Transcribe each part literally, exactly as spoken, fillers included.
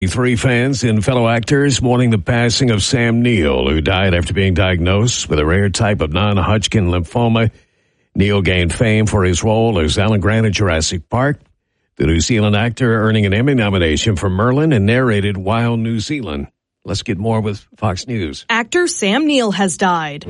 Three fans and fellow actors mourning the passing of Sam Neill, who died after being diagnosed with a rare type of non-Hodgkin lymphoma. Neill gained fame for his role as Alan Grant in Jurassic Park. The New Zealand actor earning an Emmy nomination for Merlin and narrated Wild New Zealand. Let's get more with Fox News. Actor Sam Neill has died.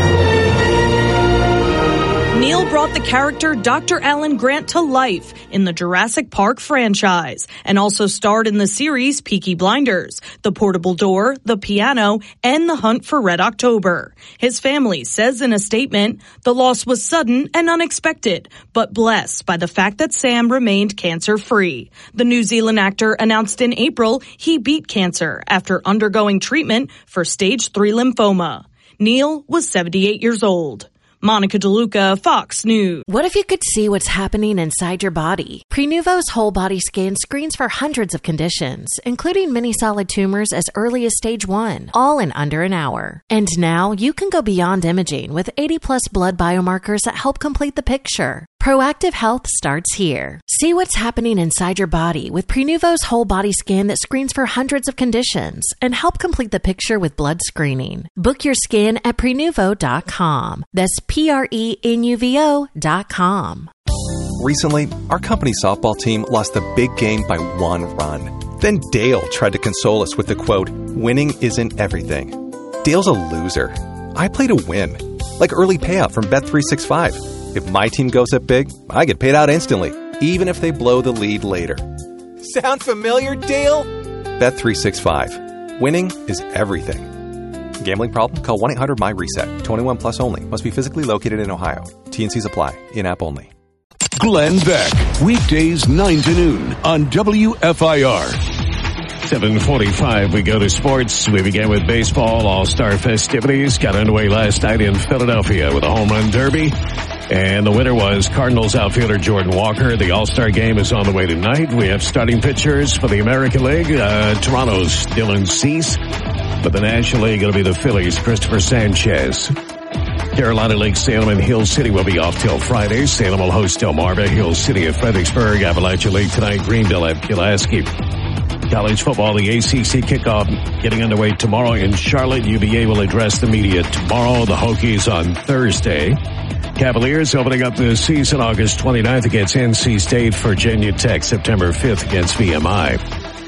Neill brought the character Doctor Alan Grant to life in the Jurassic Park franchise and also starred in the series Peaky Blinders, The Portable Door, The Piano, and The Hunt for Red October. His family says in a statement, the loss was sudden and unexpected, but blessed by the fact that Sam remained cancer-free. The New Zealand actor announced in April he beat cancer after undergoing treatment for stage three lymphoma. Neill was seventy-eight years old. Monica DeLuca, Fox News. What if you could see what's happening inside your body? Prenuvo's whole body scan screens for hundreds of conditions, including many solid tumors as early as stage one, all in under an hour. And now you can go beyond imaging with eighty plus blood biomarkers that help complete the picture. Proactive health starts here. See what's happening inside your body with Prenuvo's whole body scan that screens for hundreds of conditions and help complete the picture with blood screening. Book your scan at Prenuvo dot com. That's P R E N U V O dot com. Recently, our company softball team lost the big game by one run. Then Dale tried to console us with the quote, "Winning isn't everything." Dale's a loser. I play to win, like early payout from Bet three sixty-five. If my team goes up big, I get paid out instantly, even if they blow the lead later. Sound familiar, Dale? Bet three sixty-five. Winning is everything. Gambling problem? Call one eight hundred M Y reset. twenty-one plus only. Must be physically located in Ohio. T N Cs apply. In-app only. Glenn Beck. Weekdays nine to noon on W F I R. seven forty-five, we go to sports. We began with baseball. All-Star festivities got underway last night in Philadelphia with a home run derby. And the winner was Cardinals outfielder Jordan Walker. The All-Star game is on the way tonight. We have starting pitchers for the American League. Uh, Toronto's Dylan Cease. But the National League, it'll be the Phillies, Christopher Sanchez. Carolina League, Salem and Hill City will be off till Friday. Salem will host Delmarva, Hill City at Fredericksburg. Appalachia League tonight, Greenville at Pulaski. College football, the A C C kickoff getting underway tomorrow in Charlotte. U V A will address the media tomorrow. The Hokies on Thursday. Cavaliers opening up the season August twenty-ninth against N C State. Virginia Tech September fifth against V M I.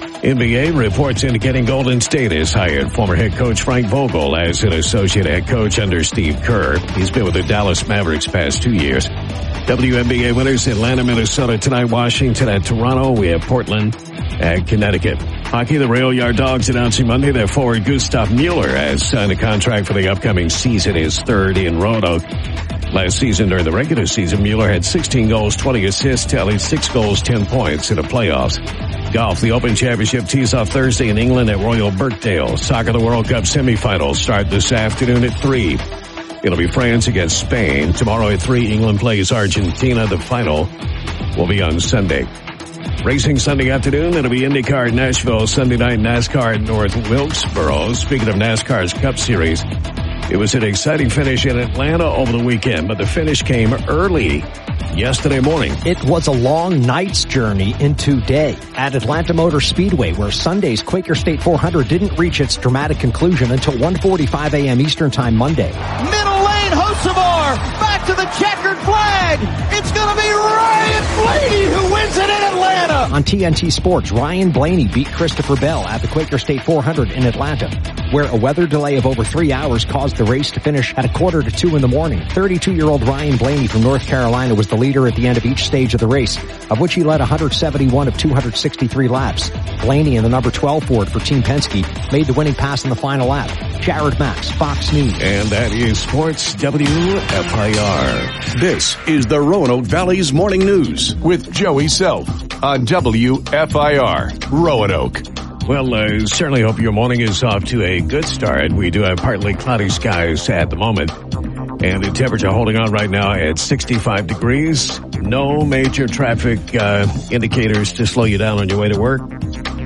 N B A reports indicating Golden State has hired former head coach Frank Vogel as an associate head coach under Steve Kerr. He's been with the Dallas Mavericks past two years. W N B A winners Atlanta, Minnesota tonight, Washington at Toronto. We have Portland at Connecticut. Hockey, the Rail Yard Dogs announcing Monday their forward Gustav Mueller has signed a contract for the upcoming season, his third in Roanoke. Last season, during the regular season, Mueller had sixteen goals, twenty assists, tallied six goals, ten points in the playoffs. Golf, the Open Championship tees off Thursday in England at Royal Birkdale. Soccer, the World Cup semifinals start this afternoon at three. It'll be France against Spain. Tomorrow at three, England plays Argentina. The final will be on Sunday. Racing Sunday afternoon, it'll be IndyCar at Nashville. Sunday night, NASCAR at North Wilkesboro. Speaking of NASCAR's Cup Series, it was an exciting finish in Atlanta over the weekend, but the finish came early yesterday morning. It was a long night's journey into day at Atlanta Motor Speedway, where Sunday's Quaker State four hundred didn't reach its dramatic conclusion until one forty-five a.m. Eastern Time Monday. Middle lane, Hocevar back to the checkered flag. It's going to be Ryan Blaney who wins it in Atlanta. On T N T Sports, Ryan Blaney beat Christopher Bell at the Quaker State four hundred in Atlanta, where a weather delay of over three hours caused the race to finish at a quarter to two in the morning. thirty-two-year-old Ryan Blaney from North Carolina was the leader at the end of each stage of the race, of which he led one hundred seventy-one of two hundred sixty-three laps. Blaney and the number twelve Ford for Team Penske made the winning pass in the final lap. Jared Max, Fox News. And that is Sports W F I R. This is the Roanoke Valley's Morning News with Joey Self on W F I R, Roanoke. Well, I uh, certainly hope your morning is off to a good start. We do have partly cloudy skies at the moment, and the temperature holding on right now at sixty-five degrees. No major traffic uh, indicators to slow you down on your way to work.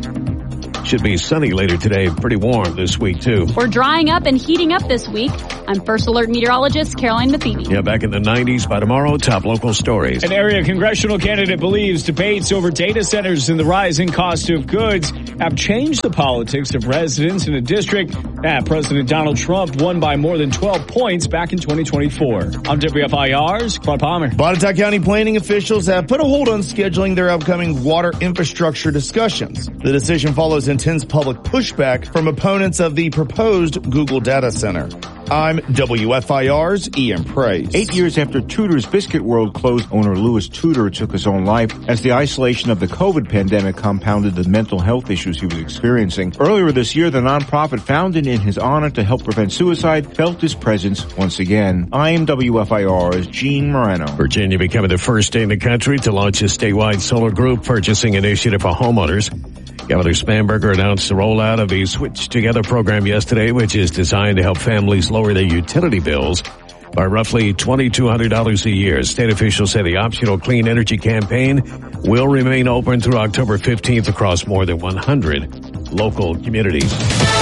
Should be sunny later today. Pretty warm this week, too. We're drying up and heating up this week. I'm First Alert meteorologist Caroline Matheny. Yeah, back in the nineties. By tomorrow, top local stories. An area congressional candidate believes debates over data centers and the rising cost of goods have changed the politics of residents in a district that President Donald Trump won by more than twelve points back in twenty twenty-four. I'm W F I R's Claude Palmer. Botetourt County planning officials have put a hold on scheduling their upcoming water infrastructure discussions. The decision follows intense public pushback from opponents of the proposed Google data center. I'm W F I R's Ian Price. Eight years after Tudor's Biscuit World closed, owner Louis Tudor took his own life as the isolation of the COVID pandemic compounded the mental health issues he was experiencing. Earlier this year, the nonprofit founded in his honor to help prevent suicide felt his presence once again. I am W F I R's Gene Moreno. Virginia becoming the first state in the country to launch a statewide solar group purchasing initiative for homeowners. Governor Spanberger announced the rollout of the Switch Together program yesterday, which is designed to help families lower their utility bills by roughly two thousand two hundred dollars a year. State officials say the optional clean energy campaign will remain open through October fifteenth across more than one hundred local communities.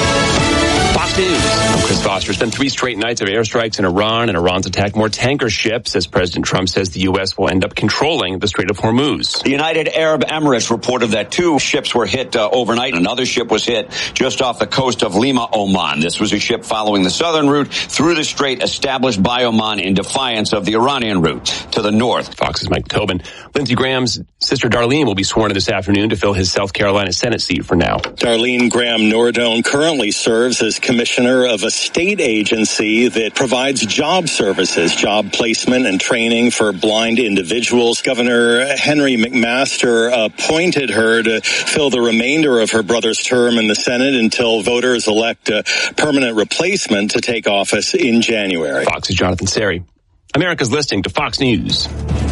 Fox News. I'm Chris Foster. It's been three straight nights of airstrikes in Iran, and Iran's attacked more tanker ships as President Trump says the U S will end up controlling the Strait of Hormuz. The United Arab Emirates reported that two ships were hit uh, overnight. Another ship was hit just off the coast of Lima, Oman. This was a ship following the southern route through the strait established by Oman in defiance of the Iranian route to the north. Fox's Mike Tobin. Lindsey Graham's sister Darlene will be sworn in this afternoon to fill his South Carolina Senate seat for now. Darlene Graham Nordone currently serves as commissioner of a state agency that provides job services, job placement and training for blind individuals. Governor Henry McMaster appointed her to fill the remainder of her brother's term in the Senate until voters elect a permanent replacement to take office in January. Fox's Jonathan Seri. America's listening to Fox News.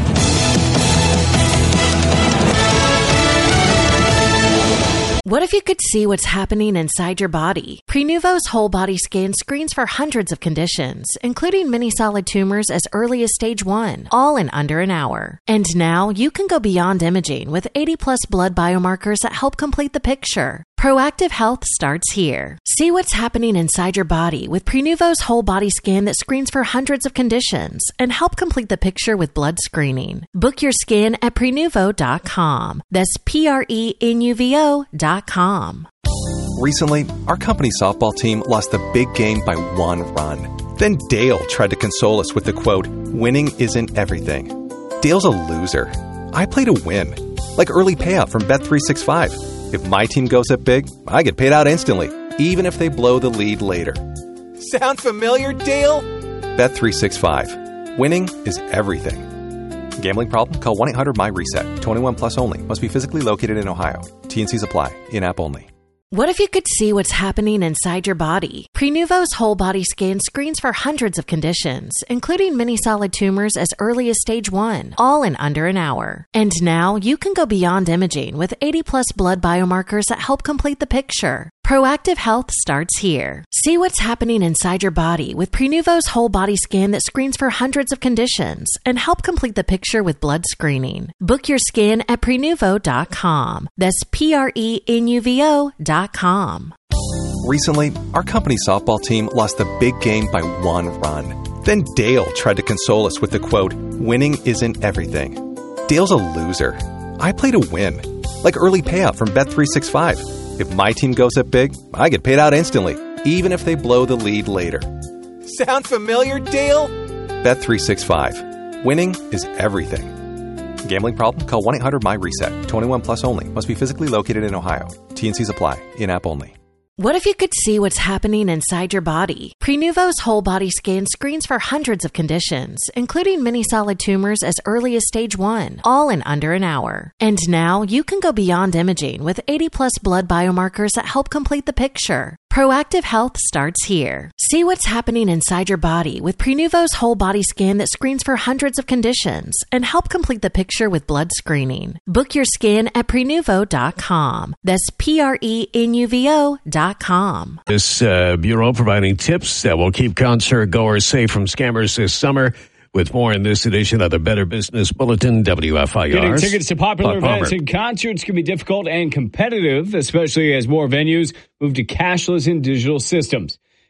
What if you could see what's happening inside your body? Prenuvo's whole body scan screens for hundreds of conditions, including many solid tumors as early as stage one, all in under an hour. And now you can go beyond imaging with eighty plus blood biomarkers that help complete the picture. Proactive health starts here. See what's happening inside your body with Prenuvo's whole body scan that screens for hundreds of conditions and help complete the picture with blood screening. Book your scan at prenuvo dot com. That's P R E N U V O dot com. Recently, our company softball team lost the big game by one run. Then Dale tried to console us with the quote, "Winning isn't everything." Dale's a loser. I play to win. Like early payout from Bet three sixty-five. If my team goes up big, I get paid out instantly, even if they blow the lead later. Sound familiar, Dale? Bet three sixty-five. Winning is everything. Gambling problem? Call one eight hundred M Y reset. twenty-one plus only. Must be physically located in Ohio. T and Cs apply. In-app only. What if you could see what's happening inside your body? Prenuvo's whole body scan screens for hundreds of conditions, including many solid tumors as early as stage one, all in under an hour. And now you can go beyond imaging with eighty plus blood biomarkers that help complete the picture. Proactive health starts here. See what's happening inside your body with Prenuvo's whole body scan that screens for hundreds of conditions and help complete the picture with blood screening. Book your scan at prenuvo dot com. That's P R E N U V O dot com. Recently, our company softball team lost the big game by one run. Then Dale tried to console us with the quote, "Winning isn't everything." Dale's a loser. I play to win. Like early payout from Bet three sixty-five. If my team goes up big, I get paid out instantly, even if they blow the lead later. Sound familiar, Dale? Bet three sixty-five. Winning is everything. Gambling problem? Call one eight hundred M Y reset. twenty-one plus only. Must be physically located in Ohio. T and Cs apply. In-app only. What if you could see what's happening inside your body? Prenuvo's whole body scan screens for hundreds of conditions, including many solid tumors as early as stage one, all in under an hour. And now you can go beyond imaging with eighty plus blood biomarkers that help complete the picture. Proactive health starts here. See what's happening inside your body with Prenuvo's whole body scan that screens for hundreds of conditions and help complete the picture with blood screening. Book your scan at prenuvo dot com. That's P R E N U V O dot com. This uh, bureau providing tips that will keep concert goers safe from scammers this summer. With more in this edition of the Better Business Bulletin, W F I R. Getting tickets to popular Bob events Palmer. and concerts can be difficult and competitive, especially as more venues move to cashless and digital systems.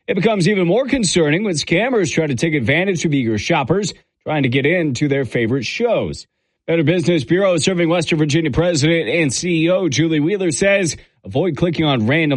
It becomes even more concerning when scammers try to take advantage of eager shoppers trying to get into their favorite shows. Better Business Bureau serving Western Virginia President and C E O Julie Wheeler says, avoid clicking on random